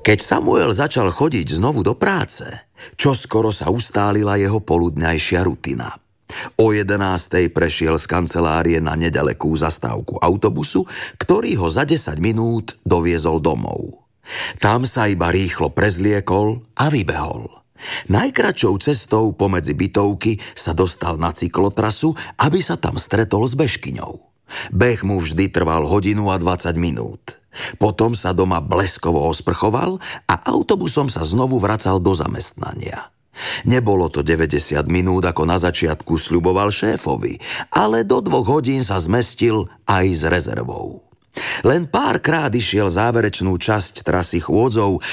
Keď Samuel začal chodiť znovu do práce, čoskoro sa ustálila jeho poludňajšia rutina. O 11:00 prešiel z kancelárie na neďalekú zastávku autobusu, ktorý ho za 10 minút doviezol domov. Tam sa iba rýchlo prezliekol a vybehol. Najkratšou cestou pomedzi bytovky sa dostal na cyklotrasu, aby sa tam stretol s bežkyňou. Beh mu vždy trval 1:20 minút. Potom sa doma bleskovo osprchoval a autobusom sa znovu vracal do zamestnania. Nebolo to 90 minút, ako na začiatku sľuboval šéfovi, ale do 2 hodín sa zmestil aj s rezervou. Len párkrát išiel záverečnú časť trasy chôdzou